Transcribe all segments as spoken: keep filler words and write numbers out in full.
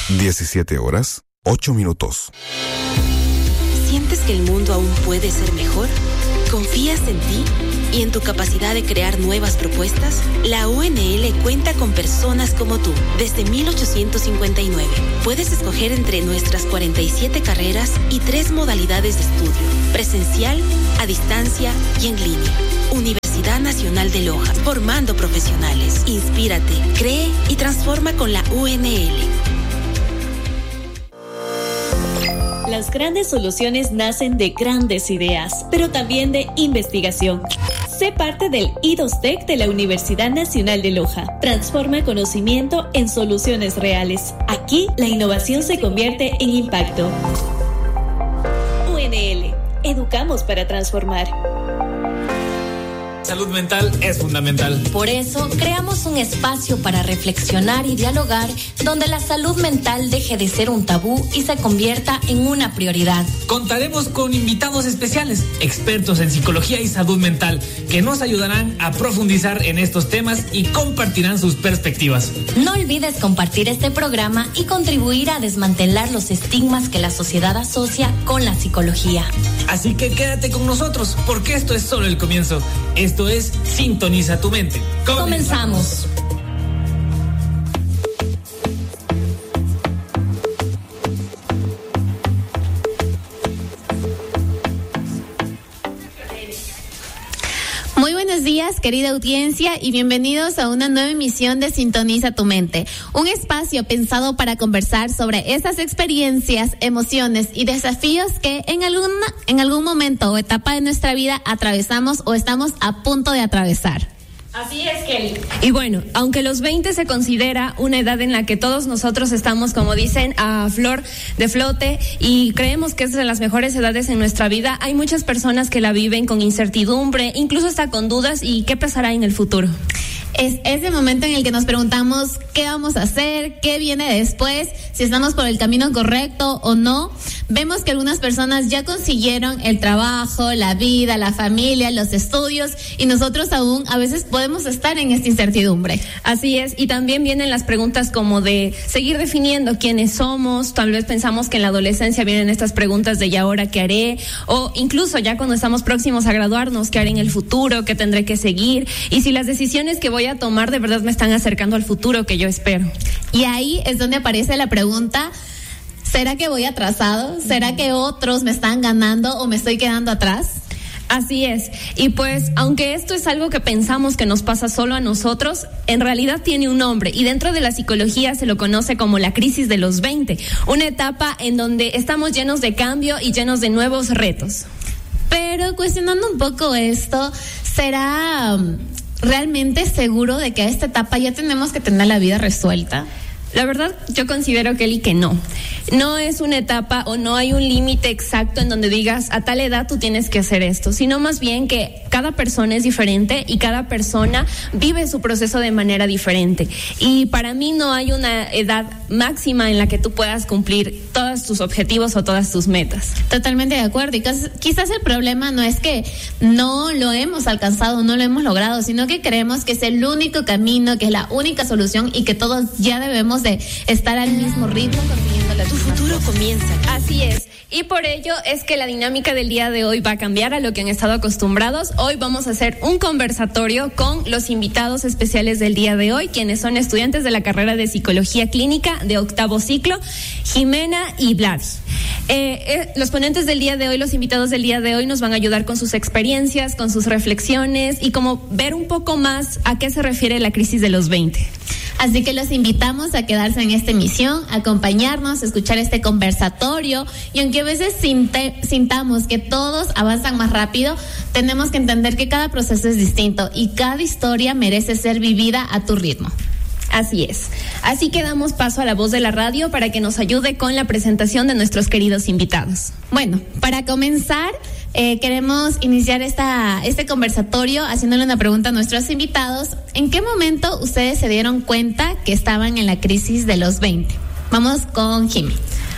diecisiete horas, ocho minutos. ¿Sientes que el mundo aún puede ser mejor? ¿Confías en ti y en tu capacidad de crear nuevas propuestas? La U N L cuenta con personas como tú desde mil ochocientos cincuenta y nueve. Puedes escoger entre nuestras cuarenta y siete carreras y tres modalidades de estudio: presencial, a distancia y en línea. Universidad Nacional de Loja, formando profesionales. Inspírate, cree y transforma con la U N L. Las grandes soluciones nacen de grandes ideas, pero también de investigación. Sé parte del I dos T E C de la Universidad Nacional de Loja. Transforma conocimiento en soluciones reales. Aquí, la innovación se convierte en impacto. U N L. Educamos para transformar. Salud mental es fundamental. Por eso, creamos un espacio para reflexionar y dialogar donde la salud mental deje de ser un tabú y se convierta en una prioridad. Contaremos con invitados especiales, expertos en psicología y salud mental, que nos ayudarán a profundizar en estos temas y compartirán sus perspectivas. No olvides compartir este programa y contribuir a desmantelar los estigmas que la sociedad asocia con la psicología. Así que quédate con nosotros, porque esto es solo el comienzo. Esto es Sintoniza tu mente. Comenzamos. Muy buenos días, querida audiencia, y bienvenidos a una nueva emisión de Sintoniza tu mente, un espacio pensado para conversar sobre esas experiencias, emociones y desafíos que en alguna, en algún momento o etapa de nuestra vida atravesamos o estamos a punto de atravesar. Así es, Kelly. Y bueno, aunque los veinte se considera una edad en la que todos nosotros estamos, como dicen, a flor de flote y creemos que es de las mejores edades en nuestra vida, hay muchas personas que la viven con incertidumbre, incluso hasta con dudas y qué pasará en el futuro. Es ese momento en el que nos preguntamos qué vamos a hacer, qué viene después, si estamos por el camino correcto o no. Vemos que algunas personas ya consiguieron el trabajo, la vida, la familia, los estudios, y nosotros aún a veces podemos estar en esta incertidumbre. Así es, y también vienen las preguntas como de seguir definiendo quiénes somos. Tal vez pensamos que en la adolescencia vienen estas preguntas de ¿y ahora qué haré? O incluso ya cuando estamos próximos a graduarnos, ¿qué haré en el futuro? ¿Qué tendré que seguir? Y si las decisiones que voy a tomar de verdad me están acercando al futuro que yo espero. Y ahí es donde aparece la pregunta: ¿será que voy atrasado? ¿Será que otros me están ganando o me estoy quedando atrás? Así es, y pues aunque esto es algo que pensamos que nos pasa solo a nosotros, en realidad tiene un nombre, y dentro de la psicología se lo conoce como la crisis de los veinte, una etapa en donde estamos llenos de cambio y llenos de nuevos retos. Pero cuestionando un poco esto, ¿será realmente seguro de que a esta etapa ya tenemos que tener la vida resuelta? La verdad, yo considero, Kelly, que no. No es una etapa o no hay un límite exacto en donde digas a tal edad tú tienes que hacer esto, sino más bien que cada persona es diferente y cada persona vive su proceso de manera diferente. Y para mí no hay una edad máxima en la que tú puedas cumplir todos tus objetivos o todas tus metas. Totalmente de acuerdo. Y quizás el problema no es que no lo hemos alcanzado, no lo hemos logrado, sino que creemos que es el único camino, que es la única solución y que todos ya debemos de estar al mismo ritmo consiguiendo la Tu futuro comienza. Así es. Y por ello es que la dinámica del día de hoy va a cambiar a lo que han estado acostumbrados. Hoy vamos a hacer un conversatorio con los invitados especiales del día de hoy, quienes son estudiantes de la carrera de Psicología Clínica de octavo ciclo, Jimena y Vladi. Eh, eh, los ponentes del día de hoy, los invitados del día de hoy nos van a ayudar con sus experiencias, con sus reflexiones y como ver un poco más a qué se refiere la crisis de los veinte. Así que los invitamos a quedarse en esta emisión, a acompañarnos, a escuchar este conversatorio, y aunque a veces sinte, sintamos que todos avanzan más rápido, tenemos que entender que cada proceso es distinto y cada historia merece ser vivida a tu ritmo. Así es. Así que damos paso a la voz de la radio para que nos ayude con la presentación de nuestros queridos invitados. Bueno, para comenzar, eh, queremos iniciar esta, este conversatorio haciéndole una pregunta a nuestros invitados. ¿En qué momento ustedes se dieron cuenta que estaban en la crisis de los veinte? Vamos con Jimmy.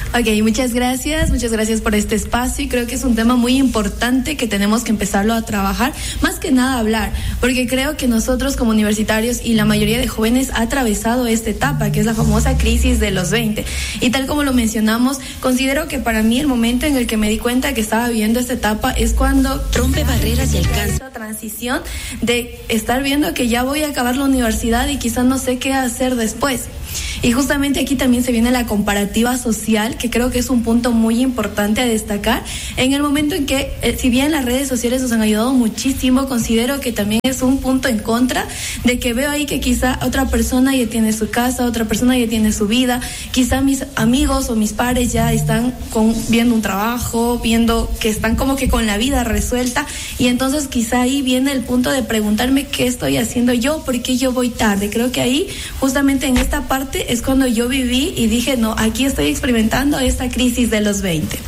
Ok, muchas gracias, muchas gracias por este espacio y creo que es un tema muy importante que tenemos que empezarlo a trabajar, más que nada hablar, porque creo que nosotros como universitarios y la mayoría de jóvenes ha atravesado esta etapa, que es la famosa crisis de los veinte. Y tal como lo mencionamos, considero que para mí el momento en el que me di cuenta que estaba viviendo esta etapa es cuando rompe barreras y alcanza esta transición de estar viendo que ya voy a acabar la universidad y quizás no sé qué hacer después. Y justamente aquí también se viene la comparativa social, que creo que es un punto muy importante a destacar. En el momento en que, eh, si bien las redes sociales nos han ayudado muchísimo, considero que también es un punto en contra, de que veo ahí que quizá otra persona ya tiene su casa, otra persona ya tiene su vida, quizá mis amigos o mis pares ya están con, viendo un trabajo, viendo que están como que con la vida resuelta, y entonces quizá ahí viene el punto de preguntarme qué estoy haciendo yo, por qué yo voy tarde. Creo que ahí, justamente en esta parte, es cuando yo viví y dije, no, aquí estoy experimentando esta crisis de los veinte.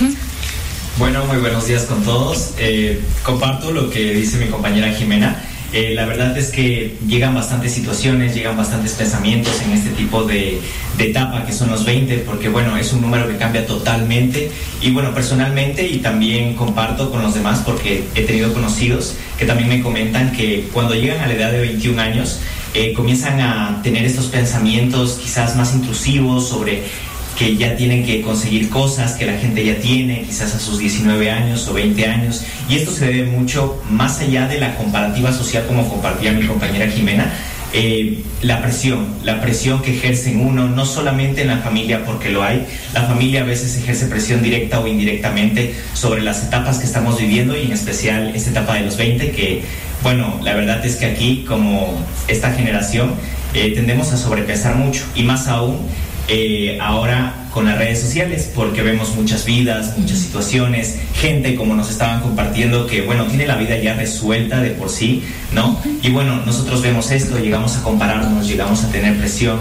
Bueno, muy buenos días con todos. Eh, comparto lo que dice mi compañera Jimena. Eh, la verdad es que llegan bastantes situaciones, llegan bastantes pensamientos en este tipo de, de etapa que son los veinte, porque bueno, es un número que cambia totalmente. Y bueno, personalmente, y también comparto con los demás, porque he tenido conocidos que también me comentan que cuando llegan a la edad de veintiún años, Eh, comienzan a tener estos pensamientos quizás más intrusivos sobre que ya tienen que conseguir cosas que la gente ya tiene, quizás a sus diecinueve años o veinte años, y esto se debe mucho más allá de la comparativa social, como compartía mi compañera Jimena, eh, la presión, la presión que ejerce en uno, no solamente en la familia, porque lo hay, la familia a veces ejerce presión directa o indirectamente sobre las etapas que estamos viviendo, y en especial esta etapa de los veinte, que bueno, la verdad es que aquí, como esta generación, eh, tendemos a sobrepensar mucho, y más aún eh, ahora con las redes sociales, porque vemos muchas vidas, muchas situaciones, gente como nos estaban compartiendo que, bueno, tiene la vida ya resuelta de por sí, ¿no? Y bueno, nosotros vemos esto, llegamos a compararnos, llegamos a tener presión,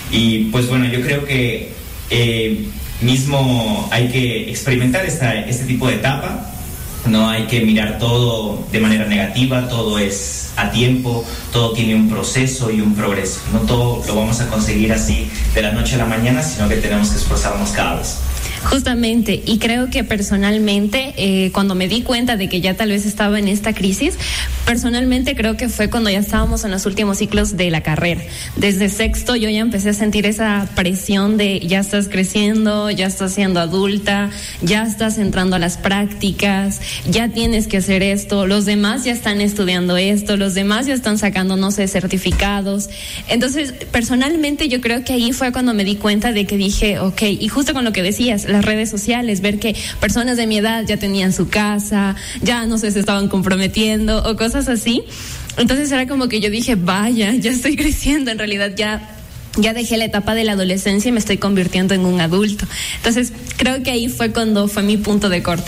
y pues bueno, yo creo que eh, mismo hay que experimentar esta, este tipo de etapa. No hay que mirar todo de manera negativa, todo es a tiempo, todo tiene un proceso y un progreso. No todo lo vamos a conseguir así de la noche a la mañana, sino que tenemos que esforzarnos cada vez. Justamente, y creo que personalmente, eh, cuando me di cuenta de que ya tal vez estaba en esta crisis, personalmente creo que fue cuando ya estábamos en los últimos ciclos de la carrera. Desde sexto yo ya empecé a sentir esa presión de ya estás creciendo, ya estás siendo adulta, ya estás entrando a las prácticas, ya tienes que hacer esto, los demás ya están estudiando esto, los demás ya están sacando, no sé, certificados. Entonces, personalmente yo creo que ahí fue cuando me di cuenta de que dije, ok, y justo con lo que decías, las redes sociales, ver que personas de mi edad ya tenían su casa, ya no sé, se estaban comprometiendo o cosas así. Entonces era como que yo dije, vaya, ya estoy creciendo, en realidad ya ya dejé la etapa de la adolescencia y me estoy convirtiendo en un adulto. Entonces creo que ahí fue cuando fue mi punto de corte.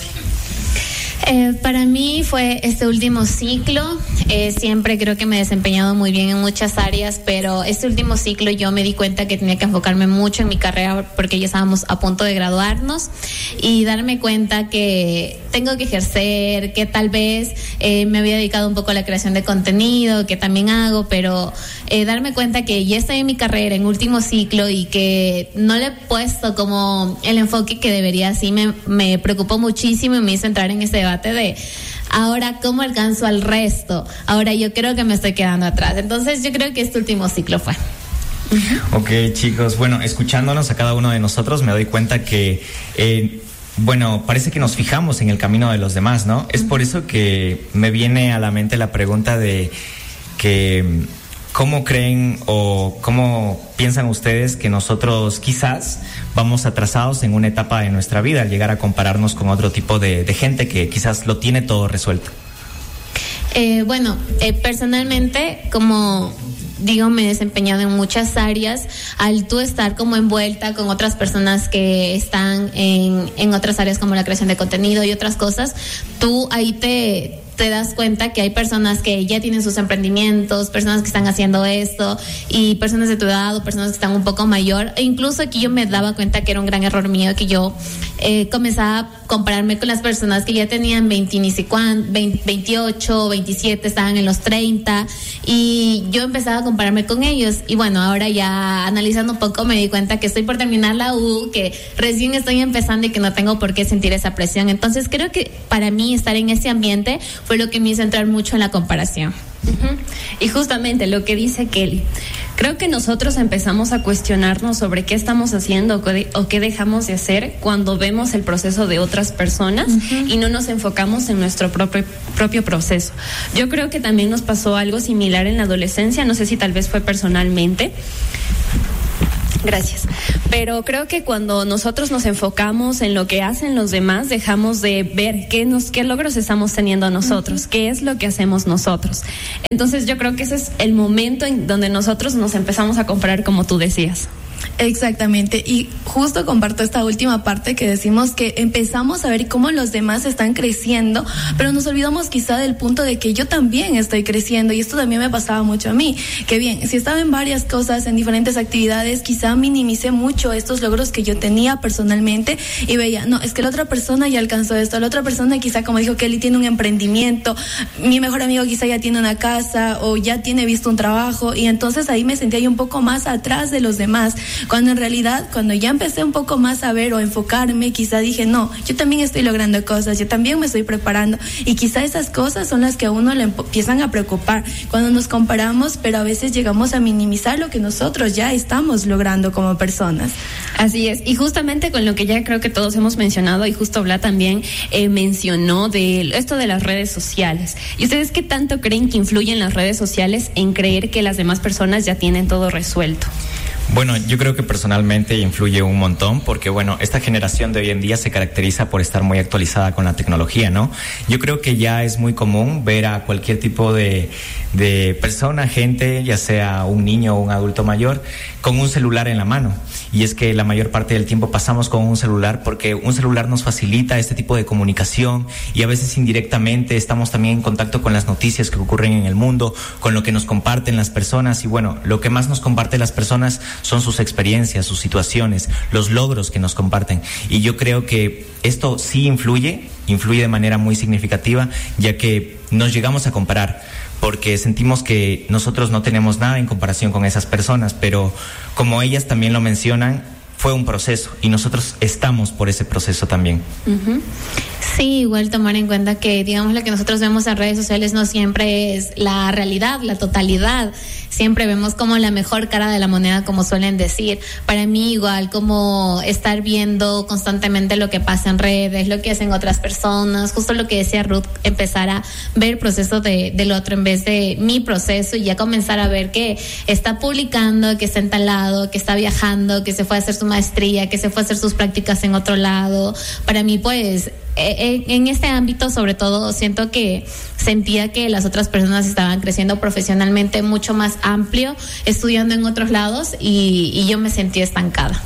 Eh, para mí fue este último ciclo, eh, siempre creo que me he desempeñado muy bien en muchas áreas, pero este último ciclo yo me di cuenta que tenía que enfocarme mucho en mi carrera porque ya estábamos a punto de graduarnos y darme cuenta que tengo que ejercer, que tal vez eh, me había dedicado un poco a la creación de contenido, que también hago, pero eh, darme cuenta que ya estoy en mi carrera, en último ciclo y que no le he puesto como el enfoque que debería, sí me, me preocupó muchísimo y me hizo entrar en ese debate de ahora cómo alcanzo al resto, ahora yo creo que me estoy quedando atrás. Entonces yo creo que este último ciclo fue. Ok, chicos, bueno, escuchándonos a cada uno de nosotros me doy cuenta que eh, bueno, parece que nos fijamos en el camino de los demás, ¿no? Es por eso que me viene a la mente la pregunta de que ¿cómo creen o cómo piensan ustedes que nosotros quizás vamos atrasados en una etapa de nuestra vida al llegar a compararnos con otro tipo de, de gente que quizás lo tiene todo resuelto? Eh, bueno, eh, personalmente, como digo, me he desempeñado en muchas áreas. Al tú estar como envuelta con otras personas que están en, en otras áreas como la creación de contenido y otras cosas, tú ahí te... te das cuenta que hay personas que ya tienen sus emprendimientos, personas que están haciendo esto, y personas de tu edad o personas que están un poco mayor. E incluso aquí yo me daba cuenta que era un gran error mío, que yo eh, comenzaba a compararme con las personas que ya tenían veinte, veintiocho, veintisiete, estaban en los treinta, y yo empezaba a compararme con ellos. Y bueno, ahora ya analizando un poco me di cuenta que estoy por terminar la U, que recién estoy empezando y que no tengo por qué sentir esa presión. Entonces creo que para mí estar en ese ambiente fue lo que me hizo entrar mucho en la comparación. Uh-huh. Y justamente lo que dice Kelly, creo que nosotros empezamos a cuestionarnos sobre qué estamos haciendo o qué dejamos de hacer cuando vemos el proceso de otras personas, uh-huh, y no nos enfocamos en nuestro propio, propio proceso. Yo creo que también nos pasó algo similar en la adolescencia, no sé si tal vez fue personalmente. Gracias. Pero creo que cuando nosotros nos enfocamos en lo que hacen los demás, dejamos de ver qué nos, qué logros estamos teniendo nosotros, uh-huh, qué es lo que hacemos nosotros. Entonces yo creo que ese es el momento en donde nosotros nos empezamos a comparar, como tú decías. Exactamente, y justo comparto esta última parte que decimos que empezamos a ver cómo los demás están creciendo, pero nos olvidamos quizá del punto de que yo también estoy creciendo, y esto también me pasaba mucho a mí, que bien, si estaba en varias cosas, en diferentes actividades, quizá minimicé mucho estos logros que yo tenía personalmente y veía, no, es que la otra persona ya alcanzó esto, la otra persona quizá, como dijo Kelly, tiene un emprendimiento, mi mejor amigo quizá ya tiene una casa o ya tiene visto un trabajo, y entonces ahí me sentía yo un poco más atrás de los demás. Cuando en realidad, cuando ya empecé un poco más a ver o enfocarme, quizá dije, no, yo también estoy logrando cosas, yo también me estoy preparando, y quizá esas cosas son las que a uno le empiezan a preocupar cuando nos comparamos, pero a veces llegamos a minimizar lo que nosotros ya estamos logrando como personas. Así es, y justamente con lo que ya creo que todos hemos mencionado, y justo Bla también eh, mencionó de esto de las redes sociales. ¿Y ustedes qué tanto creen que influyen las redes sociales en creer que las demás personas ya tienen todo resuelto? Bueno, yo creo que personalmente influye un montón porque, bueno, esta generación de hoy en día se caracteriza por estar muy actualizada con la tecnología, ¿no? Yo creo que ya es muy común ver a cualquier tipo de, de persona, gente, ya sea un niño o un adulto mayor, con un celular en la mano. Y es que la mayor parte del tiempo pasamos con un celular porque un celular nos facilita este tipo de comunicación, y a veces indirectamente estamos también en contacto con las noticias que ocurren en el mundo, con lo que nos comparten las personas. Y bueno, lo que más nos comparten las personas son sus experiencias, sus situaciones, los logros que nos comparten. Y yo creo que esto sí influye, influye de manera muy significativa, ya que nos llegamos a comparar, porque sentimos que nosotros no tenemos nada en comparación con esas personas, pero como ellas también lo mencionan, fue un proceso y nosotros estamos por ese proceso también. Uh-huh. Sí, igual tomar en cuenta que, digamos, lo que nosotros vemos en redes sociales no siempre es la realidad, la totalidad. Siempre vemos como la mejor cara de la moneda, como suelen decir. Para mí, igual, como estar viendo constantemente lo que pasa en redes, lo que hacen otras personas, justo lo que decía Ruth, empezar a ver el proceso de, del otro en vez de mi proceso, y ya comenzar a ver que está publicando, que está en tal lado, que está viajando, que se fue a hacer su maestría, que se fue a hacer sus prácticas en otro lado. Para mí, pues, en, en este ámbito, sobre todo, siento que sentía que las otras personas estaban creciendo profesionalmente mucho más amplio, estudiando en otros lados, y, y yo me sentí estancada.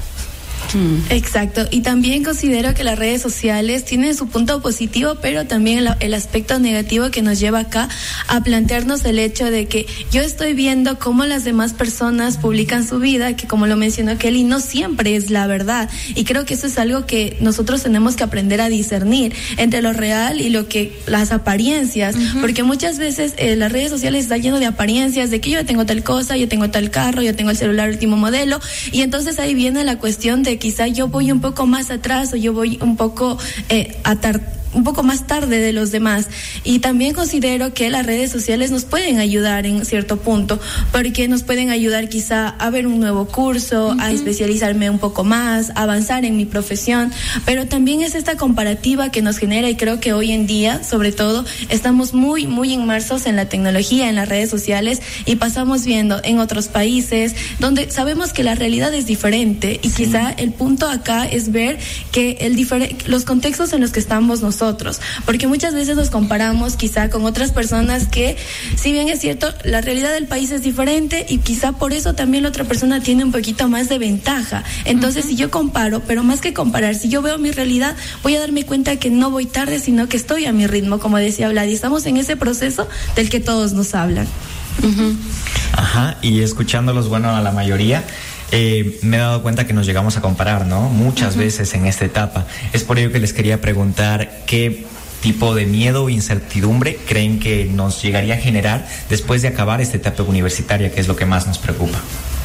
Exacto, y también considero que las redes sociales tienen su punto positivo, pero también el, el aspecto negativo que nos lleva acá a plantearnos el hecho de que yo estoy viendo cómo las demás personas publican su vida, que como lo mencionó Kelly, no siempre es la verdad, y creo que eso es algo que nosotros tenemos que aprender a discernir entre lo real y lo que las apariencias, uh-huh, porque muchas veces eh, las redes sociales están llenas de apariencias, de que yo tengo tal cosa, yo tengo tal carro, yo tengo el celular último modelo, y entonces ahí viene la cuestión de quizá yo voy un poco más atrás o yo voy un poco eh, atar un poco más tarde de los demás. Y también considero que las redes sociales nos pueden ayudar en cierto punto, porque nos pueden ayudar quizá a ver un nuevo curso, uh-huh, a especializarme un poco más, a avanzar en mi profesión, pero también es esta comparativa que nos genera, y creo que hoy en día, sobre todo, estamos muy, muy inmersos en la tecnología, en las redes sociales, y pasamos viendo en otros países donde sabemos que la realidad es diferente, y sí, quizá el punto acá es ver que el difer- los contextos en los que estamos nosotros nosotros, porque muchas veces nos comparamos quizá con otras personas que, si bien es cierto, la realidad del país es diferente y quizá por eso también la otra persona tiene un poquito más de ventaja. Entonces, uh-huh. si yo comparo, pero más que comparar, si yo veo mi realidad, voy a darme cuenta que no voy tarde, sino que estoy a mi ritmo, como decía Vlad, y estamos en ese proceso del que todos nos hablan. Uh-huh. Ajá, y escuchándolos, bueno, a la mayoría, eh, me he dado cuenta que nos llegamos a comparar, ¿no? Muchas uh-huh. veces en esta etapa. Es por ello que les quería preguntar qué tipo de miedo o incertidumbre creen que nos llegaría a generar después de acabar esta etapa universitaria, que es lo que más nos preocupa.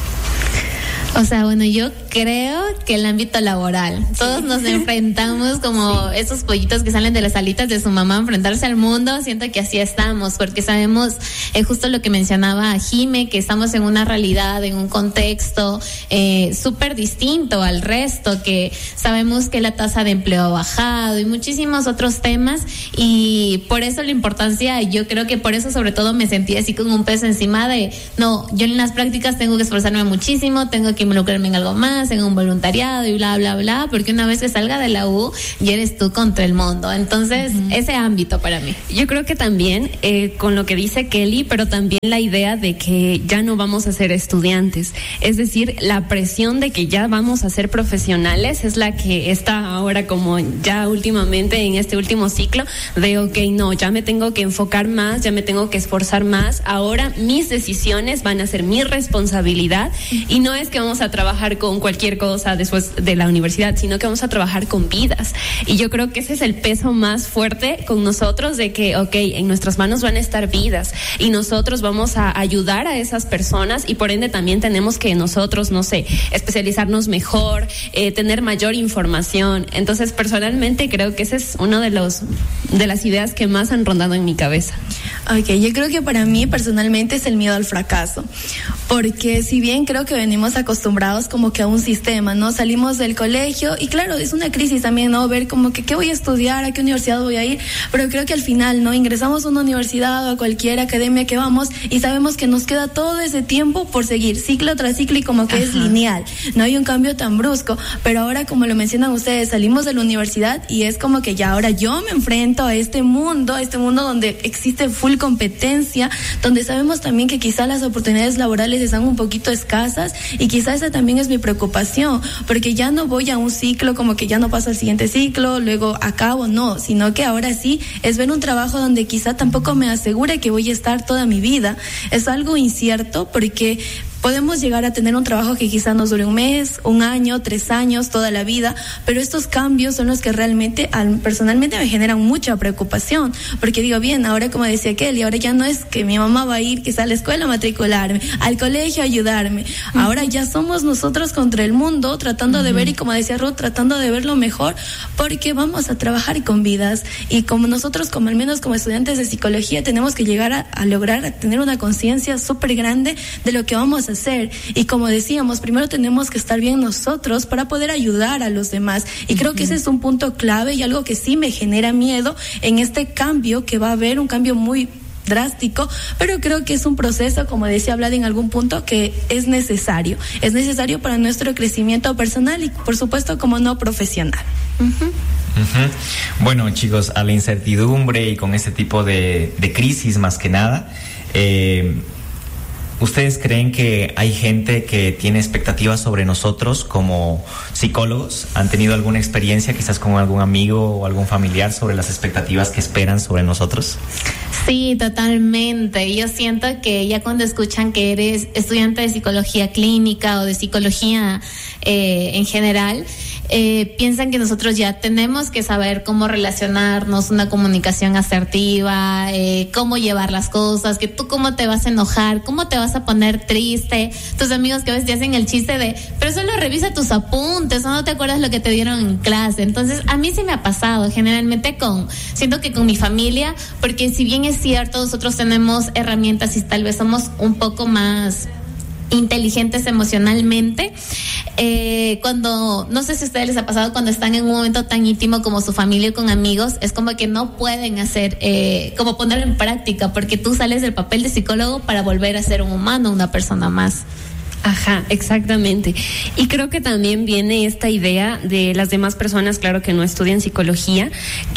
O sea, bueno, yo creo que el ámbito laboral, sí. todos nos enfrentamos como sí. esos pollitos que salen de las alitas de su mamá a enfrentarse al mundo. Siento que así estamos, porque sabemos eh, justo lo que mencionaba Jime, que estamos en una realidad, en un contexto eh, súper distinto al resto, que sabemos que la tasa de empleo ha bajado y muchísimos otros temas, y por eso la importancia, yo creo que por eso sobre todo me sentí así con un peso encima de, no, yo en las prácticas tengo que esforzarme muchísimo, tengo que involucrarme en algo más, en un voluntariado y bla, bla, bla, porque una vez que salga de la U, ya eres tú contra el mundo. Entonces, uh-huh. ese ámbito para mí. Yo creo que también, eh, con lo que dice Kelly, pero también la idea de que ya no vamos a ser estudiantes. Es decir, la presión de que ya vamos a ser profesionales es la que está ahora como ya últimamente en este último ciclo de, ok, no, ya me tengo que enfocar más, ya me tengo que esforzar más. Ahora mis decisiones van a ser mi responsabilidad uh-huh. y no es que vamos a trabajar con cualquier cosa después de la universidad, sino que vamos a trabajar con vidas. Y yo creo que ese es el peso más fuerte con nosotros, de que, ok, en nuestras manos van a estar vidas y nosotros vamos a ayudar a esas personas, y por ende también tenemos que nosotros, no sé, especializarnos mejor, eh, tener mayor información. Entonces, personalmente creo que ese es uno de los de las ideas que más han rondado en mi cabeza. Ok, yo creo que para mí personalmente es el miedo al fracaso, porque si bien creo que venimos acostumbrados como que a un sistema, ¿no? Salimos del colegio y claro, es una crisis también, ¿no? Ver como que qué voy a estudiar, a qué universidad voy a ir, pero creo que al final, ¿no? Ingresamos a una universidad o a cualquier academia que vamos y sabemos que nos queda todo ese tiempo por seguir, ciclo tras ciclo, y como que Ajá. es lineal, no hay un cambio tan brusco, pero ahora, como lo mencionan ustedes, salimos de la universidad y es como que ya ahora yo me enfrento a este mundo, a este mundo donde existe full competencia, donde sabemos también que quizá las oportunidades laborales están un poquito escasas, y quizá esa también es mi preocupación, porque ya no voy a un ciclo como que ya no paso al siguiente ciclo, luego acabo, no, sino que ahora sí es ver un trabajo donde quizá tampoco me asegure que voy a estar toda mi vida. Es algo incierto, porque podemos llegar a tener un trabajo que quizá nos dure un mes, un año, tres años, toda la vida, pero estos cambios son los que realmente, al, personalmente me generan mucha preocupación, porque digo, bien, ahora como decía Kelly, ahora ya no es que mi mamá va a ir quizá a la escuela a matricularme, al colegio a ayudarme, uh-huh. ahora ya somos nosotros contra el mundo, tratando uh-huh. de ver, y como decía Ruth, tratando de ver lo mejor, porque vamos a trabajar con vidas, y como nosotros, como al menos como estudiantes de psicología, tenemos que llegar a, a lograr a tener una conciencia súper grande de lo que vamos a hacer, y como decíamos, primero tenemos que estar bien nosotros para poder ayudar a los demás, y uh-huh. creo que ese es un punto clave y algo que sí me genera miedo en este cambio que va a haber, un cambio muy drástico, pero creo que es un proceso, como decía Vlad en algún punto, que es necesario, es necesario para nuestro crecimiento personal y por supuesto como no profesional. Uh-huh. Uh-huh. Bueno, chicos, a la incertidumbre y con este tipo de, de crisis más que nada, eh, ¿ustedes creen que hay gente que tiene expectativas sobre nosotros como psicólogos? ¿Han tenido alguna experiencia quizás con algún amigo o algún familiar sobre las expectativas que esperan sobre nosotros? Sí, totalmente. Yo siento que ya cuando escuchan que eres estudiante de psicología clínica o de psicología eh, en general, eh, piensan que nosotros ya tenemos que saber cómo relacionarnos, una comunicación asertiva, eh, cómo llevar las cosas, que tú cómo te vas a enojar, cómo te vas a poner triste. Tus amigos que a veces te hacen el chiste de, pero solo revisa tus apuntes, o no te acuerdas lo que te dieron en clase. Entonces, a mí sí me ha pasado, generalmente con, siento que con mi familia, porque si bien es cierto, nosotros tenemos herramientas y tal vez somos un poco más inteligentes emocionalmente, eh, cuando, no sé si a ustedes les ha pasado, cuando están en un momento tan íntimo como su familia o con amigos, es como que no pueden hacer, eh, como ponerlo en práctica, porque tú sales del papel de psicólogo para volver a ser un humano, una persona más. Ajá, exactamente. Y creo que también viene esta idea de las demás personas, claro, que no estudian psicología,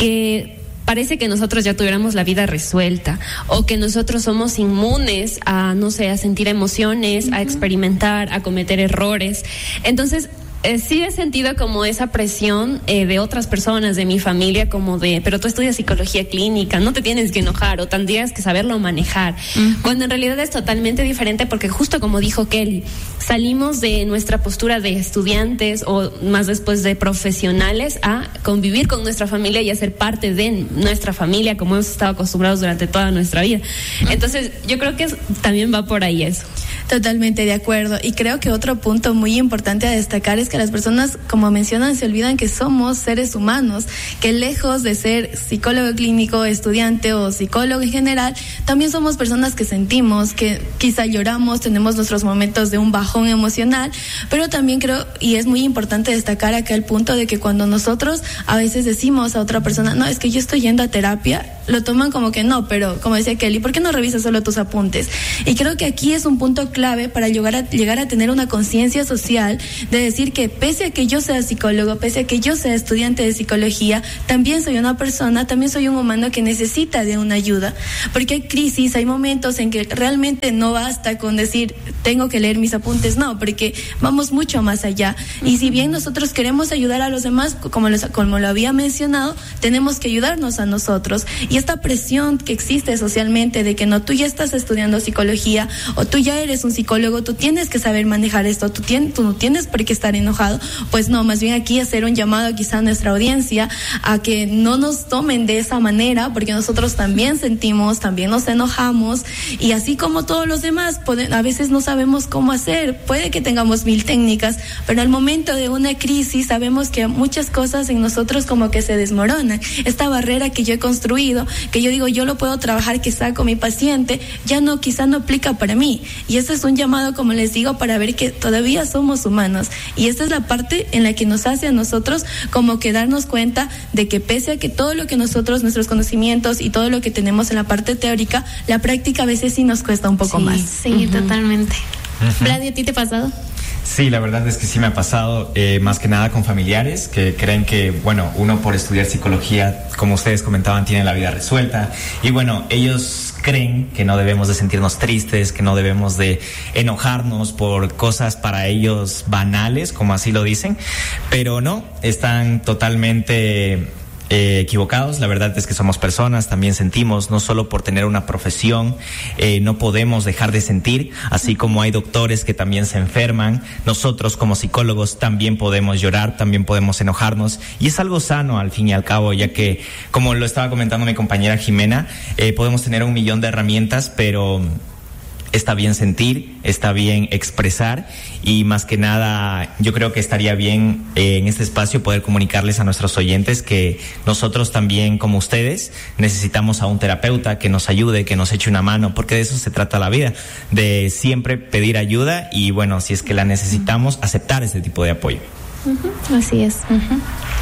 que parece que nosotros ya tuviéramos la vida resuelta o que nosotros somos inmunes a, no sé, a sentir emociones, uh-huh. a experimentar, a cometer errores. Entonces, Eh, sí he sentido como esa presión eh, de otras personas, de mi familia, como de, pero tú estudias psicología clínica, no te tienes que enojar o tendrías que saberlo manejar. Uh-huh. Cuando en realidad es totalmente diferente, porque justo como dijo Kelly, salimos de nuestra postura de estudiantes o más después de profesionales a convivir con nuestra familia y a ser parte de nuestra familia como hemos estado acostumbrados durante toda nuestra vida. Entonces yo creo que es, también va por ahí eso. Totalmente de acuerdo. Y creo que otro punto muy importante a destacar es que las personas, como mencionan, se olvidan que somos seres humanos, que lejos de ser psicólogo clínico, estudiante o psicólogo en general, también somos personas que sentimos, que quizá lloramos, tenemos nuestros momentos de un bajón emocional, pero también creo, y es muy importante destacar acá el punto de que cuando nosotros a veces decimos a otra persona, no, es que yo estoy yendo a terapia, lo toman como que no, pero como decía Kelly, ¿por qué no revisas solo tus apuntes? Y creo que aquí es un punto clave para llegar a, llegar a tener una conciencia social de decir que pese a que yo sea psicólogo, pese a que yo sea estudiante de psicología, también soy una persona, también soy un humano que necesita de una ayuda, porque hay crisis, hay momentos en que realmente no basta con decir tengo que leer mis apuntes, no, porque vamos mucho más allá. Y si bien nosotros queremos ayudar a los demás, como, los, como lo había mencionado, tenemos que ayudarnos a nosotros. Y esta presión que existe socialmente de que no, tú ya estás estudiando psicología o tú ya eres un psicólogo, tú tienes que saber manejar esto, tú, tienes, tú no tienes por qué estar enojado, pues no, más bien aquí hacer un llamado quizá a nuestra audiencia a que no nos tomen de esa manera, porque nosotros también sentimos, también nos enojamos, y así como todos los demás, puede, a veces no sabemos cómo hacer, puede que tengamos mil técnicas, pero al momento de una crisis sabemos que muchas cosas en nosotros como que se desmoronan. Esta barrera que yo he construido, que yo digo yo lo puedo trabajar quizá con mi paciente, ya no, quizá no aplica para mí, y este es un llamado, como les digo, para ver que todavía somos humanos, y esta es la parte en la que nos hace a nosotros como que darnos cuenta de que pese a que todo lo que nosotros, nuestros conocimientos y todo lo que tenemos en la parte teórica, la práctica a veces sí nos cuesta un poco sí, más. Sí, uh-huh. totalmente. Uh-huh. Vladi, ¿a ti te ha pasado? Sí, la verdad es que sí me ha pasado, eh, más que nada con familiares que creen que, bueno, uno por estudiar psicología, como ustedes comentaban, tiene la vida resuelta, y bueno, ellos creen que no debemos de sentirnos tristes, que no debemos de enojarnos por cosas para ellos banales, como así lo dicen, pero no, están totalmente Eh, equivocados. La verdad es que somos personas, también sentimos, no solo por tener una profesión, eh, no podemos dejar de sentir, así como hay doctores que también se enferman, nosotros como psicólogos también podemos llorar, también podemos enojarnos, y es algo sano al fin y al cabo, ya que, como lo estaba comentando mi compañera Jimena, eh, podemos tener un millón de herramientas, pero está bien sentir, está bien expresar, y más que nada yo creo que estaría bien eh, en este espacio poder comunicarles a nuestros oyentes que nosotros también, como ustedes, necesitamos a un terapeuta que nos ayude, que nos eche una mano, porque de eso se trata la vida, de siempre pedir ayuda y, bueno, si es que la necesitamos, aceptar este tipo de apoyo. Uh-huh. Así es. Uh-huh.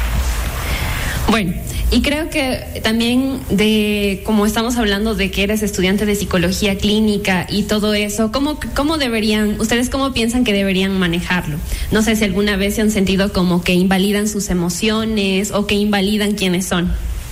Bueno, y creo que también de, como estamos hablando de que eres estudiante de psicología clínica y todo eso, ¿cómo, cómo deberían, ustedes cómo piensan que deberían manejarlo? No sé si alguna vez se han sentido como que invalidan sus emociones o que invalidan quiénes son.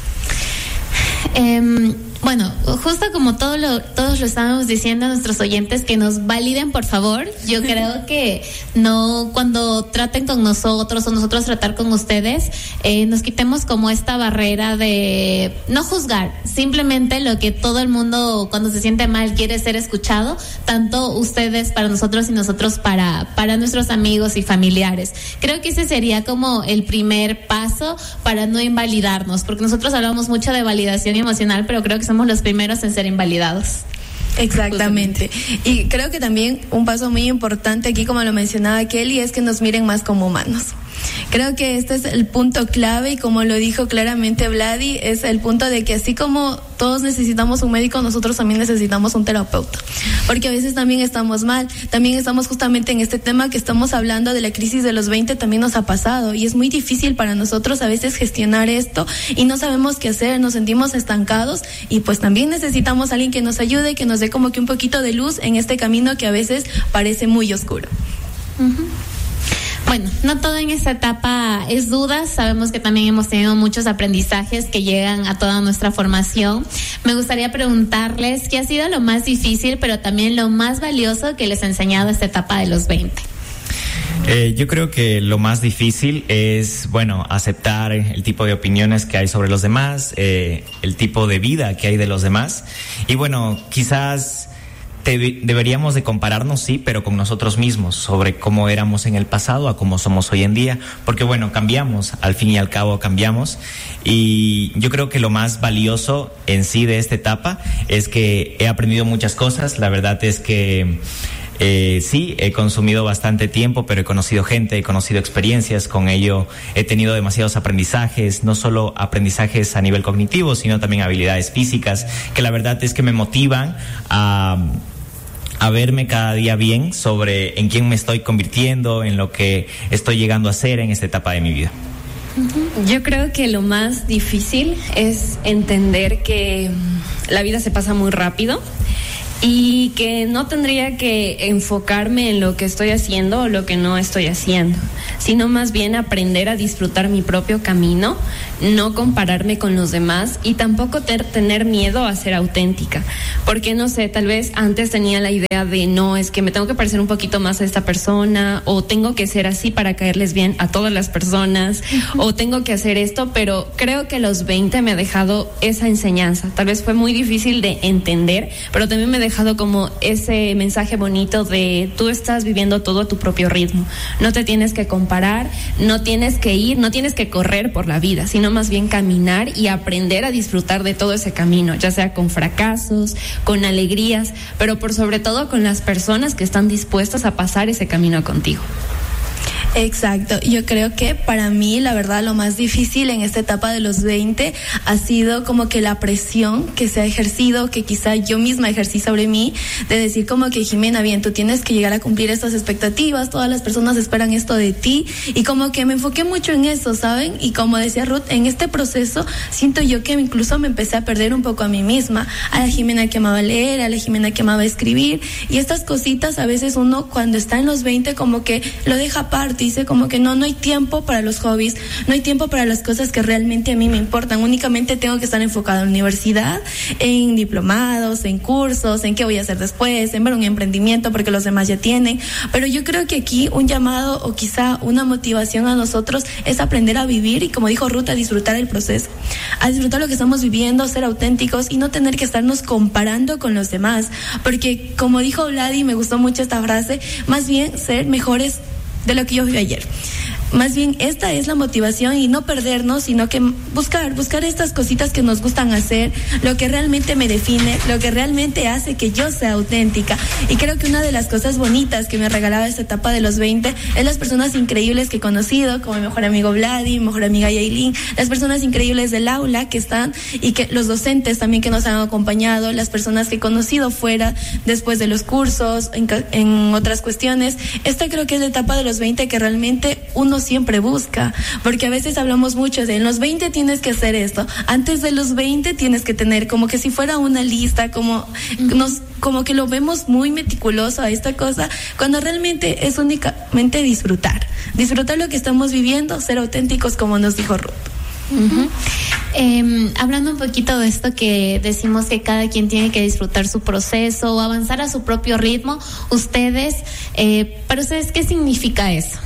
Eh, bueno, justo como todo lo, todos lo estábamos diciendo a nuestros oyentes, que nos validen, por favor. Yo creo que no, cuando traten con nosotros o nosotros tratar con ustedes, eh, nos quitemos como esta barrera de no juzgar, simplemente lo que todo el mundo cuando se siente mal quiere ser escuchado, tanto ustedes para nosotros y nosotros para, para nuestros amigos y familiares. Creo que ese sería como el primer paso para no invalidarnos, porque nosotros hablamos mucho de validación emocional, pero creo que somos los primeros en ser invalidados. Exactamente. Y creo que también un paso muy importante aquí, como lo mencionaba Kelly, es que nos miren más como humanos. Creo que este es el punto clave y como lo dijo claramente Vladi, es el punto de que así como todos necesitamos un médico, nosotros también necesitamos un terapeuta, porque a veces también estamos mal, también estamos justamente en este tema que estamos hablando de la crisis de los veinte, también nos ha pasado y es muy difícil para nosotros a veces gestionar esto y no sabemos qué hacer, nos sentimos estancados y pues también necesitamos a alguien que nos ayude, que nos dé como que un poquito de luz en este camino que a veces parece muy oscuro. Uh-huh. Bueno, no todo en esta etapa es dudas, sabemos que también hemos tenido muchos aprendizajes que llegan a toda nuestra formación. Me gustaría preguntarles qué ha sido lo más difícil, pero también lo más valioso que les ha enseñado esta etapa de los veinte. Eh, yo creo que lo más difícil es, bueno, aceptar el tipo de opiniones que hay sobre los demás, eh, el tipo de vida que hay de los demás. Y bueno, quizás te, deberíamos de compararnos, sí, pero con nosotros mismos, sobre cómo éramos en el pasado a cómo somos hoy en día. Porque bueno, cambiamos, al fin y al cabo cambiamos. Y yo creo que lo más valioso en sí de esta etapa es que he aprendido muchas cosas. La verdad es que Eh, sí, he consumido bastante tiempo, pero he conocido gente, he conocido experiencias, con ello he tenido demasiados aprendizajes, no solo aprendizajes a nivel cognitivo, sino también habilidades físicas, que la verdad es que me motivan a, a verme cada día bien sobre en quién me estoy convirtiendo, en lo que estoy llegando a ser en esta etapa de mi vida. Yo creo que lo más difícil es entender que la vida se pasa muy rápido y que no tendría que enfocarme en lo que estoy haciendo o lo que no estoy haciendo, sino más bien aprender a disfrutar mi propio camino, no compararme con los demás y tampoco ter- tener miedo a ser auténtica, porque no sé, tal vez antes tenía la idea de no, es que me tengo que parecer un poquito más a esta persona o tengo que ser así para caerles bien a todas las personas o tengo que hacer esto, pero creo que los veinte me ha dejado esa enseñanza. Tal vez fue muy difícil de entender, pero también me dejado como ese mensaje bonito de tú estás viviendo todo a tu propio ritmo, no te tienes que comparar, no tienes que ir, no tienes que correr por la vida, sino más bien caminar y aprender a disfrutar de todo ese camino, ya sea con fracasos, con alegrías, pero por sobre todo con las personas que están dispuestas a pasar ese camino contigo. Exacto, yo creo que para mí la verdad lo más difícil en esta etapa de los veinte ha sido como que la presión que se ha ejercido, que quizá yo misma ejercí sobre mí, de decir como que Jimena, bien, tú tienes que llegar a cumplir estas expectativas, todas las personas esperan esto de ti, y como que me enfoqué mucho en eso, ¿saben? Y como decía Ruth, en este proceso siento yo que incluso me empecé a perder un poco a mí misma, a la Jimena que amaba leer, a la Jimena que amaba escribir, y estas cositas a veces uno cuando está en los veinte como que lo deja aparte, dice como que no, no hay tiempo para los hobbies, no hay tiempo para las cosas que realmente a mí me importan, únicamente tengo que estar enfocada en la universidad, en diplomados, en cursos, en qué voy a hacer después, en ver un emprendimiento porque los demás ya tienen, pero yo creo que aquí un llamado o quizá una motivación a nosotros es aprender a vivir y como dijo Ruth, a disfrutar el proceso, a disfrutar lo que estamos viviendo, ser auténticos y no tener que estarnos comparando con los demás, porque como dijo Vladi, me gustó mucho esta frase, más bien ser mejores de lo que yo vi ayer. Más bien esta es la motivación y no perdernos, sino que buscar, buscar estas cositas que nos gustan hacer, lo que realmente me define, lo que realmente hace que yo sea auténtica. Y creo que una de las cosas bonitas que me regalaba esta etapa de los veinte es las personas increíbles que he conocido, como mi mejor amigo Vladi, mi mejor amiga Yailin, las personas increíbles del aula que están y que los docentes también que nos han acompañado, las personas que he conocido fuera, después de los cursos, en, en otras cuestiones. Esta creo que es la etapa de los veinte que realmente uno siempre busca, porque a veces hablamos mucho de en los veinte tienes que hacer esto, antes de los veinte tienes que tener como que si fuera una lista, como nos como que lo vemos muy meticuloso a esta cosa, cuando realmente es únicamente disfrutar, disfrutar lo que estamos viviendo, ser auténticos como nos dijo Ruth. Uh-huh. Eh, hablando un poquito de esto que decimos que cada quien tiene que disfrutar su proceso o avanzar a su propio ritmo, ustedes, eh, para ustedes, ¿qué significa eso?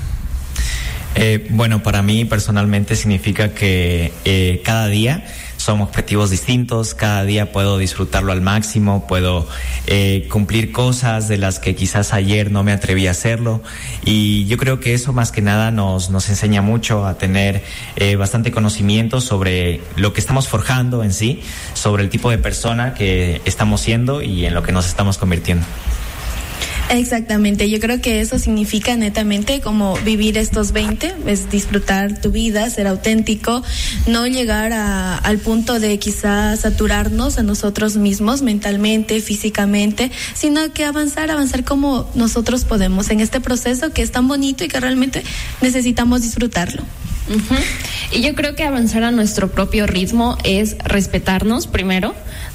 Eh, bueno, para mí personalmente significa que eh, cada día son objetivos distintos, cada día puedo disfrutarlo al máximo, puedo eh, cumplir cosas de las que quizás ayer no me atreví a hacerlo, y yo creo que eso más que nada nos, nos enseña mucho a tener eh, bastante conocimiento sobre lo que estamos forjando en sí, sobre el tipo de persona que estamos siendo y en lo que nos estamos convirtiendo. Exactamente, yo creo que eso significa netamente como vivir estos veinte, es disfrutar tu vida, ser auténtico, no llegar a, al punto de quizás saturarnos a nosotros mismos mentalmente, físicamente, sino que avanzar, avanzar como nosotros podemos en este proceso que es tan bonito y que realmente necesitamos disfrutarlo. Uh-huh. Y yo creo que avanzar a nuestro propio ritmo es respetarnos primero,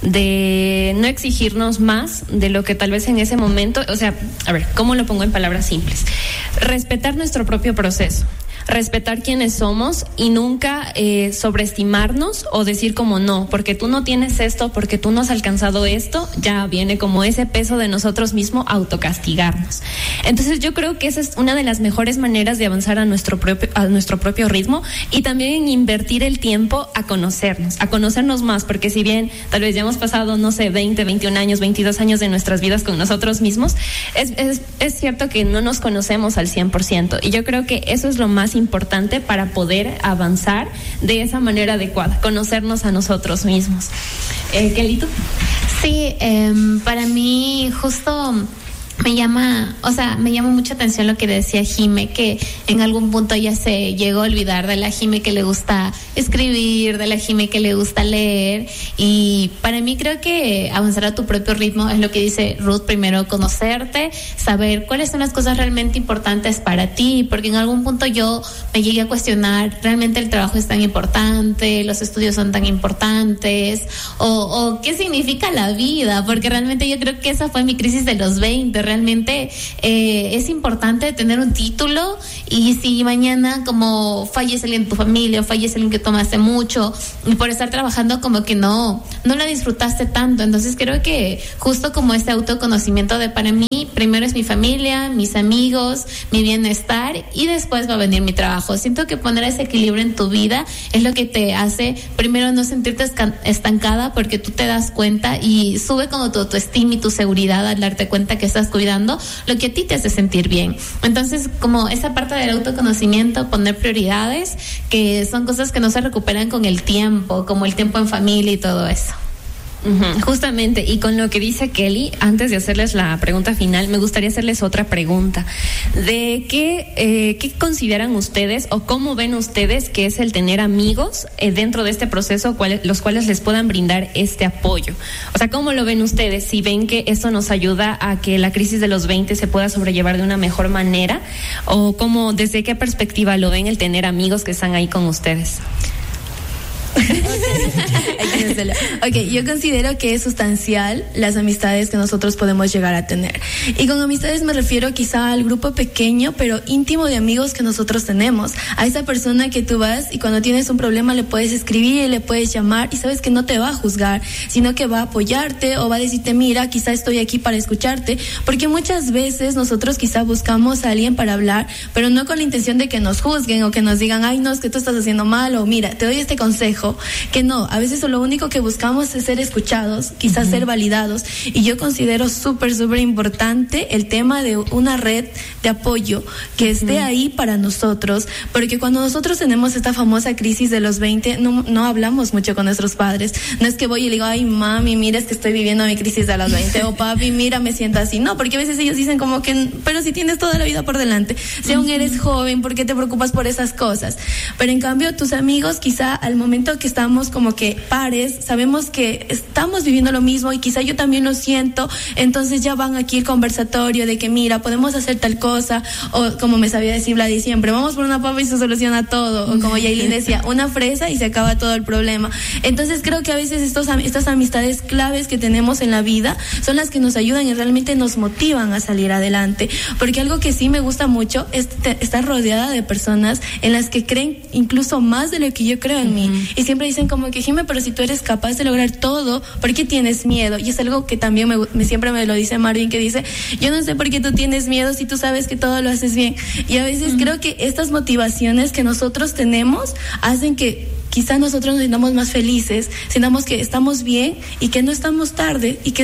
de no exigirnos más de lo que tal vez en ese momento, o sea, a ver, ¿cómo lo pongo en palabras simples? Respetar nuestro propio proceso, respetar quiénes somos y nunca eh, sobreestimarnos o decir como no, porque tú no tienes esto, porque tú no has alcanzado esto, ya viene como ese peso de nosotros mismos autocastigarnos. Entonces yo creo que esa es una de las mejores maneras de avanzar a nuestro propio, a nuestro propio ritmo, y también en invertir el tiempo a conocernos, a conocernos más, porque si bien tal vez ya hemos pasado, no sé, veinte, veintiún años, veintidós años de nuestras vidas con nosotros mismos, es, es, es cierto que no nos conocemos al cien por ciento, y yo creo que eso es lo más importante para poder avanzar de esa manera adecuada, conocernos a nosotros mismos. Eh, Kelly, ¿tú? Sí, eh, para mí justo me llama, o sea, me llama mucha atención lo que decía Jime, que en algún punto ya se llegó a olvidar de la Jime que le gusta escribir, de la Jime que le gusta leer, y para mí creo que avanzar a tu propio ritmo es lo que dice Ruth, primero conocerte, saber cuáles son las cosas realmente importantes para ti, porque en algún punto yo me llegué a cuestionar, ¿realmente el trabajo es tan importante? ¿Los estudios son tan importantes? ¿O, o qué significa la vida? Porque realmente yo creo que esa fue mi crisis de los veinte. Realmente eh, es importante tener un título, y si mañana como fallece alguien en tu familia o fallece alguien que tomaste mucho y por estar trabajando como que no no la disfrutaste tanto, entonces creo que justo como este autoconocimiento de para mí primero es mi familia, mis amigos, mi bienestar, y después va a venir mi trabajo. Siento que poner ese equilibrio en tu vida es lo que te hace primero no sentirte estancada, porque tú te das cuenta y sube como tu autoestima y tu seguridad al darte cuenta que estás cuidando lo que a ti te hace sentir bien. Entonces, como esa parte del autoconocimiento, poner prioridades, que son cosas que no se recuperan con el tiempo, como el tiempo en familia y todo eso. Uh-huh. Justamente, y con lo que dice Kelly, antes de hacerles la pregunta final, me gustaría hacerles otra pregunta. ¿De qué, eh, qué consideran ustedes o cómo ven ustedes que es el tener amigos eh, dentro de este proceso, cual, los cuales les puedan brindar este apoyo? O sea, ¿cómo lo ven ustedes? Si ven que esto nos ayuda a que la crisis de los veinte se pueda sobrellevar de una mejor manera, o cómo, desde qué perspectiva lo ven el tener amigos que están ahí con ustedes. Ok, yo considero que es sustancial las amistades que nosotros podemos llegar a tener. Y con amistades me refiero quizá al grupo pequeño pero íntimo de amigos que nosotros tenemos. A esa persona que tú vas y cuando tienes un problema le puedes escribir, le puedes llamar, y sabes que no te va a juzgar, sino que va a apoyarte o va a decirte, mira, quizá estoy aquí para escucharte. Porque muchas veces nosotros quizá buscamos a alguien para hablar, pero no con la intención de que nos juzguen o que nos digan, ay, no, es que tú estás haciendo mal, o mira, te doy este consejo. Que no, a veces lo único que buscamos es ser escuchados, quizás uh-huh. ser validados, y yo considero súper, súper importante el tema de una red de apoyo que uh-huh. esté ahí para nosotros, porque cuando nosotros tenemos esta famosa crisis de los veinte, no, no hablamos mucho con nuestros padres. No es que voy y le digo, ay mami, mira, es que estoy viviendo mi crisis de los veinte, o papi, mira, me siento así. No, porque a veces ellos dicen como que, pero si tienes toda la vida por delante, si uh-huh. aún eres joven, ¿por qué te preocupas por esas cosas? Pero en cambio tus amigos, quizá al momento que estamos como que pares, sabemos que estamos viviendo lo mismo y quizá yo también lo siento, entonces ya van aquí el conversatorio de que mira, podemos hacer tal cosa, o como me sabía decir Vladi siempre, vamos por una papa y se soluciona todo, o como Yailin decía, una fresa y se acaba todo el problema. Entonces creo que a veces estos, estas amistades claves que tenemos en la vida son las que nos ayudan y realmente nos motivan a salir adelante, porque algo que sí me gusta mucho es te, estar rodeada de personas en las que creen incluso más de lo que yo creo en uh-huh. mí, y siempre dicen como que Jime, pero si tú eres capaz de lograr todo, ¿por qué tienes miedo? Y es algo que también me, me siempre me lo dice Marvin, que dice, yo no sé por qué tú tienes miedo si tú sabes que todo lo haces bien. Y a veces uh-huh. creo que estas motivaciones que nosotros tenemos hacen que quizá nosotros nos sintamos más felices, sintamos que estamos bien y que no estamos tarde, y que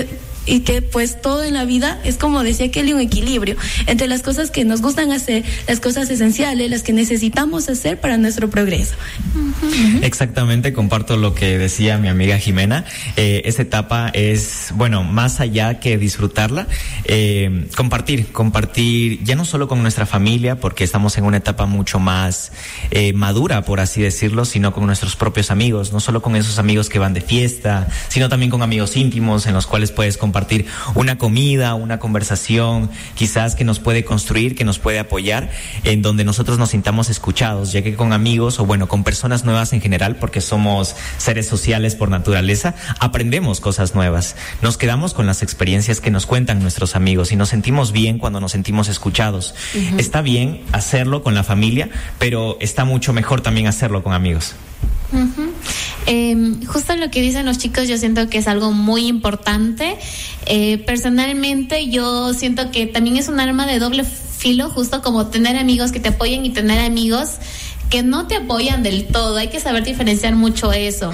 y que pues todo en la vida es, como decía Kelly, un equilibrio entre las cosas que nos gustan hacer, las cosas esenciales, las que necesitamos hacer para nuestro progreso. Uh-huh. Exactamente, comparto lo que decía mi amiga Jimena. Eh, esta etapa es, bueno, más allá que disfrutarla, eh, compartir, compartir ya no solo con nuestra familia, porque estamos en una etapa mucho más eh, madura, por así decirlo, sino con nuestros propios amigos, no solo con esos amigos que van de fiesta, sino también con amigos íntimos en los cuales puedes compartir una comida, una conversación, quizás que nos puede construir, que nos puede apoyar, en donde nosotros nos sintamos escuchados, ya que con amigos o bueno, con personas nuevas en general, porque somos seres sociales por naturaleza, aprendemos cosas nuevas, nos quedamos con las experiencias que nos cuentan nuestros amigos y nos sentimos bien cuando nos sentimos escuchados. Uh-huh. Está bien hacerlo con la familia, pero está mucho mejor también hacerlo con amigos. Uh-huh. Eh, justo lo que dicen los chicos, yo siento que es algo muy importante. Eh, personalmente yo siento que también es un arma de doble filo, justo como tener amigos que te apoyen y tener amigos que no te apoyan del todo. Hay que saber diferenciar mucho eso.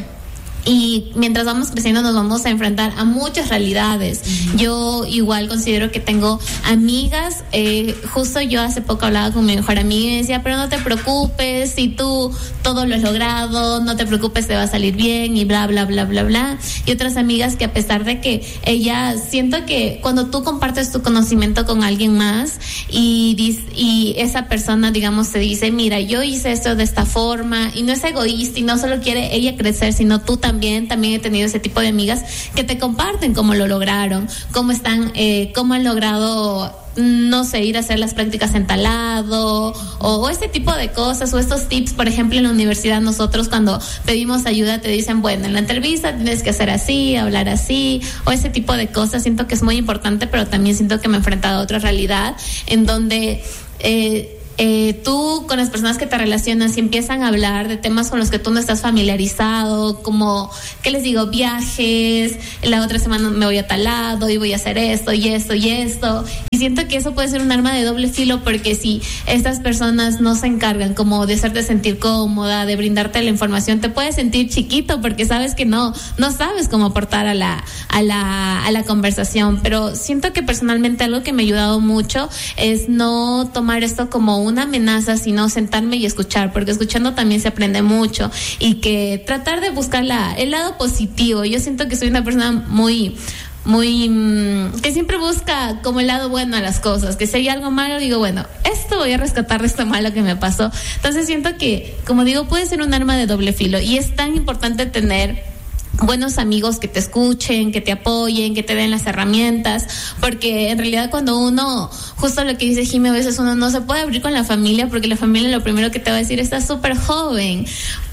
Y mientras vamos creciendo nos vamos a enfrentar a muchas realidades. Uh-huh. Yo igual considero que tengo amigas, eh, justo yo hace poco hablaba con mi mejor amiga y me decía, pero no te preocupes, si tú todo lo has logrado, no te preocupes, te va a salir bien y bla, bla, bla, bla, bla. Y otras amigas que a pesar de que ella, siento que cuando tú compartes tu conocimiento con alguien más y, y esa persona, digamos, te dice, mira, yo hice esto de esta forma, y no es egoísta y no solo quiere ella crecer, sino tú también. También, también he tenido ese tipo de amigas que te comparten cómo lo lograron, cómo están, eh, cómo han logrado, no sé, ir a hacer las prácticas en tal lado, o, o ese tipo de cosas, o estos tips. Por ejemplo, en la universidad nosotros cuando pedimos ayuda te dicen, bueno, en la entrevista tienes que hacer así, hablar así, o ese tipo de cosas. Siento que es muy importante, pero también siento que me he enfrentado a otra realidad en donde eh, Eh, tú con las personas que te relacionas y empiezan a hablar de temas con los que tú no estás familiarizado, como, ¿qué les digo? Viajes, la otra semana me voy a tal lado y voy a hacer esto y esto y esto. Y siento que eso puede ser un arma de doble filo, porque si estas personas no se encargan como de hacerte sentir cómoda, de brindarte la información, te puedes sentir chiquito porque sabes que no, no sabes cómo aportar a la, a la, a la conversación. Pero siento que personalmente algo que me ha ayudado mucho es no tomar esto como una amenaza, sino sentarme y escuchar, porque escuchando también se aprende mucho, y que tratar de buscar la, el lado positivo. Yo siento que soy una persona muy muy mmm, que siempre busca como el lado bueno a las cosas, que si hay algo malo digo, bueno, esto voy a rescatar de esto malo que me pasó. Entonces siento que, como digo, puede ser un arma de doble filo, y es tan importante tener buenos amigos que te escuchen, que te apoyen, que te den las herramientas, porque en realidad cuando uno, justo lo que dice Jimmy, a veces uno no se puede abrir con la familia, porque la familia lo primero que te va a decir, estás súper joven,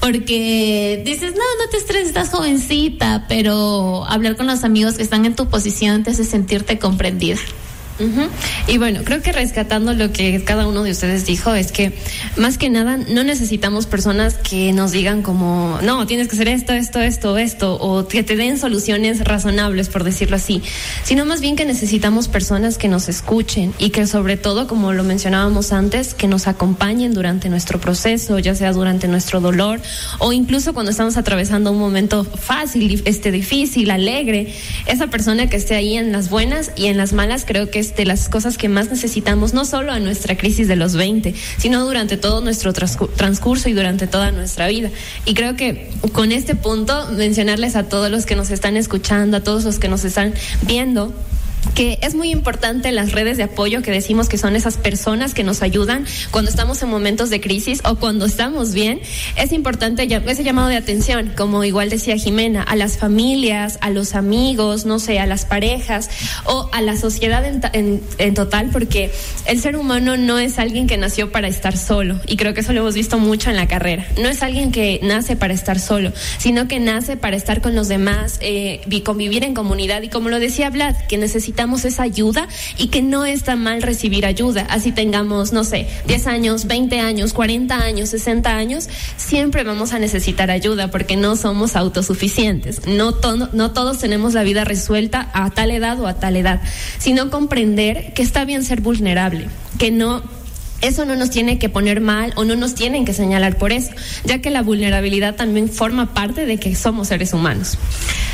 porque dices, no, no te estreses, estás jovencita, pero hablar con los amigos que están en tu posición te hace sentirte comprendida. Uh-huh. Y bueno, creo que rescatando lo que cada uno de ustedes dijo, es que más que nada no necesitamos personas que nos digan como, no, tienes que hacer esto, esto, esto, esto, o que te den soluciones razonables, por decirlo así, sino más bien que necesitamos personas que nos escuchen y que, sobre todo, como lo mencionábamos antes, que nos acompañen durante nuestro proceso, ya sea durante nuestro dolor o incluso cuando estamos atravesando un momento fácil, este difícil, alegre. Esa persona que esté ahí en las buenas y en las malas, creo que es de las cosas que más necesitamos, no solo en nuestra crisis de los veinte, sino durante todo nuestro transcurso y durante toda nuestra vida. Y creo que con este punto, mencionarles a todos los que nos están escuchando, a todos los que nos están viendo, que es muy importante las redes de apoyo, que decimos que son esas personas que nos ayudan cuando estamos en momentos de crisis o cuando estamos bien. Es importante ese llamado de atención, como igual decía Jimena, a las familias, a los amigos, no sé, a las parejas o a la sociedad en, en, en total, porque el ser humano no es alguien que nació para estar solo, y creo que eso lo hemos visto mucho en la carrera. No es alguien que nace para estar solo, sino que nace para estar con los demás, eh, convivir en comunidad, y como lo decía Vlad, que necesita necesitamos esa ayuda, y que no está mal recibir ayuda, así tengamos, no sé, diez años, veinte años, cuarenta años, sesenta años, siempre vamos a necesitar ayuda, porque no somos autosuficientes, no, to- no todos tenemos la vida resuelta a tal edad o a tal edad, sino comprender que está bien ser vulnerable, que no... Eso no nos tiene que poner mal o no nos tienen que señalar por eso, ya que la vulnerabilidad también forma parte de que somos seres humanos.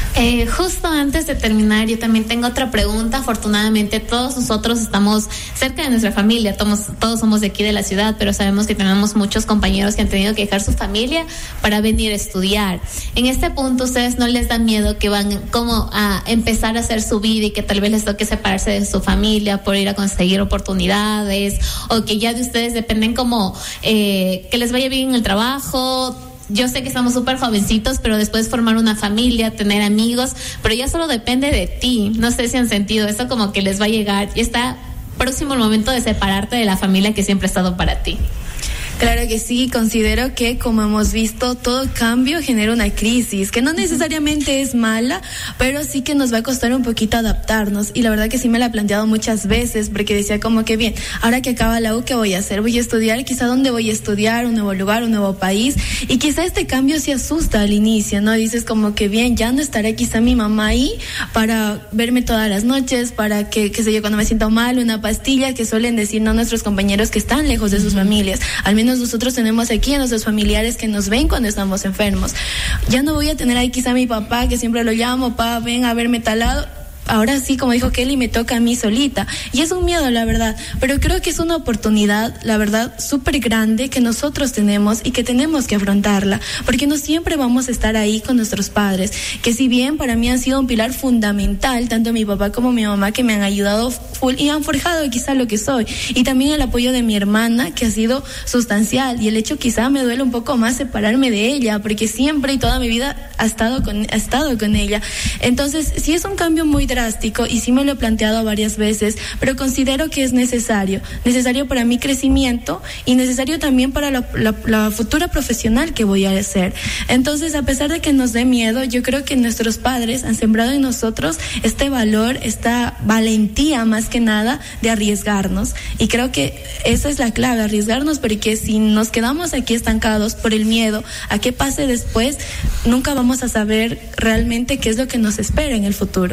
Eh, justo antes de terminar, yo también tengo otra pregunta. Afortunadamente, todos nosotros estamos cerca de nuestra familia, todos, todos somos de aquí de la ciudad, pero sabemos que tenemos muchos compañeros que han tenido que dejar su familia para venir a estudiar. En este punto, ¿ustedes no les da miedo que van como a empezar a hacer su vida y que tal vez les toque separarse de su familia por ir a conseguir oportunidades, o que ya de ustedes dependen como eh, que les vaya bien en el trabajo? Yo sé que estamos súper jovencitos, pero después formar una familia, tener amigos, pero ya solo depende de ti. No sé si han sentido eso, como que les va a llegar y está próximo el momento de separarte de la familia que siempre ha estado para ti. Claro que sí, considero que, como hemos visto, todo cambio genera una crisis, que no necesariamente es mala, pero sí que nos va a costar un poquito adaptarnos. Y la verdad que sí me la he planteado muchas veces, porque decía como que bien, ahora que acaba la U, ¿qué voy a hacer? Voy a estudiar, quizá dónde voy a estudiar, un nuevo lugar, un nuevo país, y quizá este cambio sí asusta al inicio, ¿no? Dices como que bien, ya no estará quizá mi mamá ahí para verme todas las noches, para que, qué sé yo, cuando me siento mal, una pastilla, que suelen decir, ¿no?, nuestros compañeros que están lejos de sus familias. Al menos nosotros tenemos aquí a nuestros familiares que nos ven cuando estamos enfermos. Ya no voy a tener ahí quizá a mi papá, que siempre lo llamo, papá, ven a verme tal lado. Ahora sí, como dijo Kelly, me toca a mí solita. Y es un miedo, la verdad. Pero creo que es una oportunidad, la verdad, súper grande que nosotros tenemos y que tenemos que afrontarla. Porque no siempre vamos a estar ahí con nuestros padres. Que si bien para mí han sido un pilar fundamental, tanto mi papá como mi mamá, que me han ayudado full y han forjado quizá lo que soy. Y también el apoyo de mi hermana, que ha sido sustancial. Y el hecho quizá me duele un poco más separarme de ella, porque siempre y toda mi vida ha estado con, ha estado con ella. Entonces, sí es un cambio muy drástico. Y sí me lo he planteado varias veces, pero considero que es necesario, necesario para mi crecimiento y necesario también para la, la, la futura profesional que voy a hacer. Entonces, a pesar de que nos dé miedo, yo creo que nuestros padres han sembrado en nosotros este valor, esta valentía más que nada de arriesgarnos, y creo que esa es la clave, arriesgarnos, porque si nos quedamos aquí estancados por el miedo a qué pase después, nunca vamos a saber realmente qué es lo que nos espera en el futuro.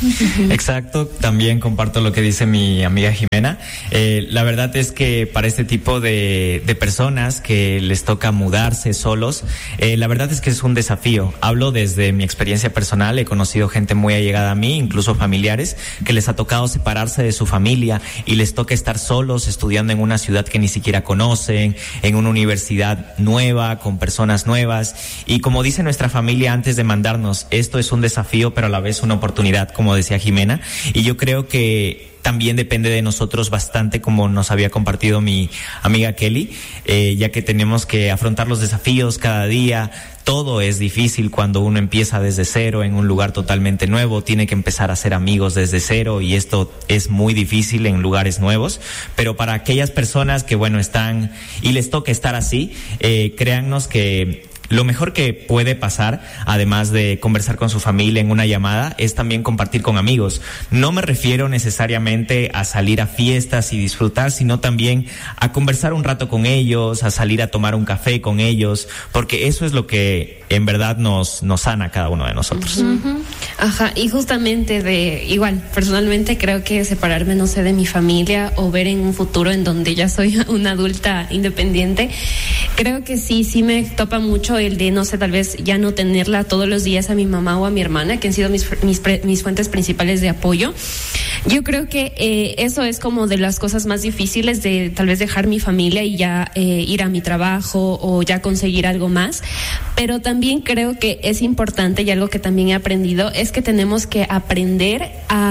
Exacto, también comparto lo que dice mi amiga Jimena. Eh, la verdad es que para este tipo de, de personas que les toca mudarse solos, eh, la verdad es que es un desafío. Hablo desde mi experiencia personal, he conocido gente muy allegada a mí, incluso familiares, que les ha tocado separarse de su familia y les toca estar solos estudiando en una ciudad que ni siquiera conocen, en una universidad nueva, con personas nuevas. Y como dice nuestra familia antes de mandarnos, esto es un desafío, pero a la vez una oportunidad, como decía Jimena, y yo creo que también depende de nosotros bastante, como nos había compartido mi amiga Kelly, eh, ya que tenemos que afrontar los desafíos cada día. Todo es difícil cuando uno empieza desde cero en un lugar totalmente nuevo, tiene que empezar a hacer amigos desde cero, y esto es muy difícil en lugares nuevos. Pero para aquellas personas que, bueno, están y les toca estar así, eh, créannos que lo mejor que puede pasar, además de conversar con su familia en una llamada, es también compartir con amigos. No me refiero necesariamente a salir a fiestas y disfrutar, sino también a conversar un rato con ellos, a salir a tomar un café con ellos, porque eso es lo que en verdad nos, nos sana a cada uno de nosotros. Uh-huh. Ajá, y justamente de, igual, personalmente creo que separarme, no sé, de mi familia o ver en un futuro en donde ya soy una adulta independiente, creo que sí, sí me topa mucho el de, no sé, tal vez ya no tenerla todos los días a mi mamá o a mi hermana, que han sido mis, mis, mis fuentes principales de apoyo. Yo creo que eh, eso es como de las cosas más difíciles, de tal vez dejar mi familia y ya eh, ir a mi trabajo o ya conseguir algo más. Pero también creo que es importante, y algo que también he aprendido, es que tenemos que aprender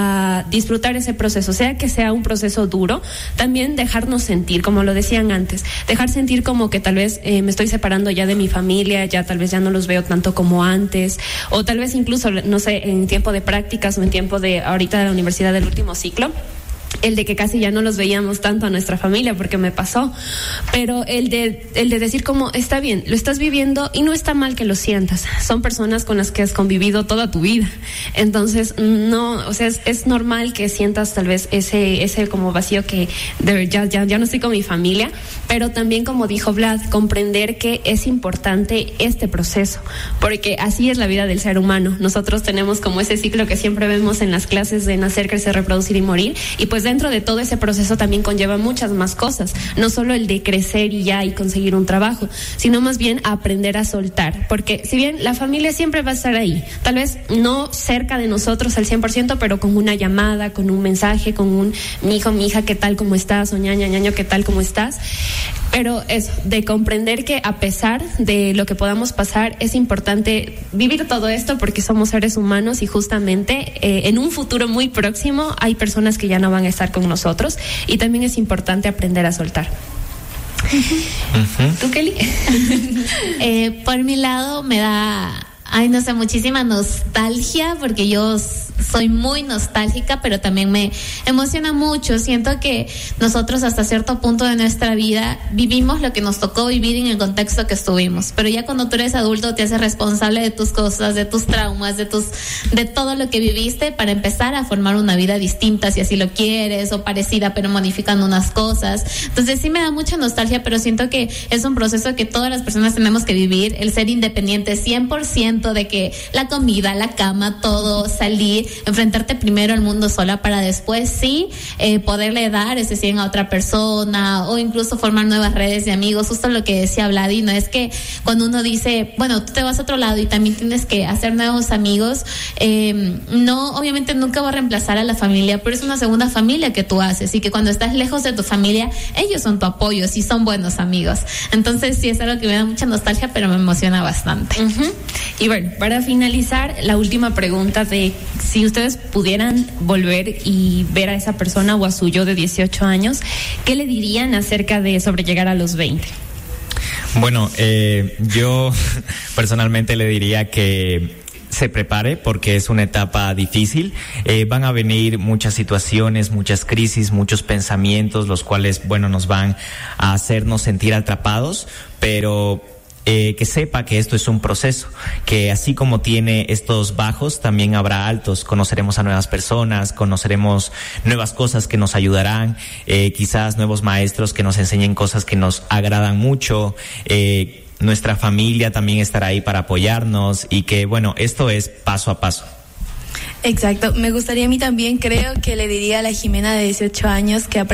a disfrutar ese proceso, sea que sea un proceso duro, también dejarnos sentir, como lo decían antes, dejar sentir como que tal vez eh, me estoy separando ya de mi familia, ya tal vez ya no los veo tanto como antes, o tal vez incluso, no sé, en tiempo de prácticas o en tiempo de ahorita de la universidad del último ciclo, el de que casi ya no los veíamos tanto a nuestra familia, porque me pasó, pero el de el de decir como, está bien, lo estás viviendo y no está mal que lo sientas, son personas con las que has convivido toda tu vida, entonces no, o sea, es, es normal que sientas tal vez ese ese como vacío que de, ya, ya, ya no estoy con mi familia, pero también, como dijo Vlad, comprender que es importante este proceso, porque así es la vida del ser humano. Nosotros tenemos como ese ciclo que siempre vemos en las clases de nacer, crecer, reproducir y morir, y pues dentro de todo ese proceso también conlleva muchas más cosas, no solo el de crecer y ya y conseguir un trabajo, sino más bien aprender a soltar, porque si bien la familia siempre va a estar ahí, tal vez no cerca de nosotros al cien por ciento, pero con una llamada, con un mensaje, con un mi hijo, mi hija, ¿qué tal, cómo estás? O ñaña, ñaño, ¿qué tal, cómo estás? Pero eso, de comprender que a pesar de lo que podamos pasar, es importante vivir todo esto porque somos seres humanos y justamente eh, en un futuro muy próximo hay personas que ya no van a estar con nosotros y también es importante aprender a soltar. Uh-huh. ¿Tú, Kelly? eh, por mi lado me da, ay, no sé, muchísima nostalgia porque yo soy muy nostálgica, pero también me emociona mucho. Siento que nosotros hasta cierto punto de nuestra vida vivimos lo que nos tocó vivir en el contexto que estuvimos, pero ya cuando tú eres adulto te haces responsable de tus cosas, de tus traumas, de tus, de todo lo que viviste para empezar a formar una vida distinta si así lo quieres, o parecida pero modificando unas cosas. Entonces sí me da mucha nostalgia, pero siento que es un proceso que todas las personas tenemos que vivir, el ser independiente cien por ciento, de que la comida, la cama, todo, salir, enfrentarte primero al mundo sola para después sí eh, poderle dar ese cien a otra persona o incluso formar nuevas redes de amigos. Justo lo que decía Vladi, no es que cuando uno dice, bueno, tú te vas a otro lado y también tienes que hacer nuevos amigos, eh, no, obviamente nunca va a reemplazar a la familia, pero es una segunda familia que tú haces y que cuando estás lejos de tu familia, ellos son tu apoyo, sí son buenos amigos. Entonces sí es algo que me da mucha nostalgia, pero me emociona bastante. Uh-huh. Y bueno, para finalizar, la última pregunta de si ustedes pudieran volver y ver a esa persona o a su yo de dieciocho años, ¿qué le dirían acerca de sobrellegar a los veinte? Bueno, eh, yo personalmente le diría que se prepare porque es una etapa difícil. Eh, van a venir muchas situaciones, muchas crisis, muchos pensamientos, los cuales, bueno, nos van a hacernos sentir atrapados, pero Eh, que sepa que esto es un proceso, que así como tiene estos bajos, también habrá altos. Conoceremos a nuevas personas, conoceremos nuevas cosas que nos ayudarán, eh, quizás nuevos maestros que nos enseñen cosas que nos agradan mucho, eh, nuestra familia también estará ahí para apoyarnos y que, bueno, esto es paso a paso. Exacto, me gustaría a mí también, creo que le diría a la Jimena de dieciocho años que